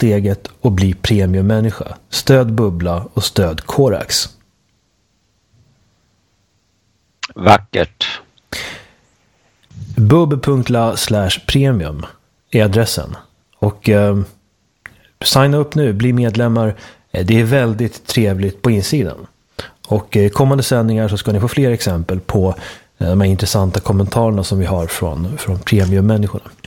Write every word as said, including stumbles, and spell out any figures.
steget och bli premiummänniska. Stöd Bubbla och stöd Korax. Vackert. bubb punkt la slash premium är adressen. Och eh, signa upp nu, bli medlemmar. Det är väldigt trevligt på insidan. Och i kommande sändningar så ska ni få fler exempel på de här intressanta kommentarerna som vi har från, från premiummänniskorna.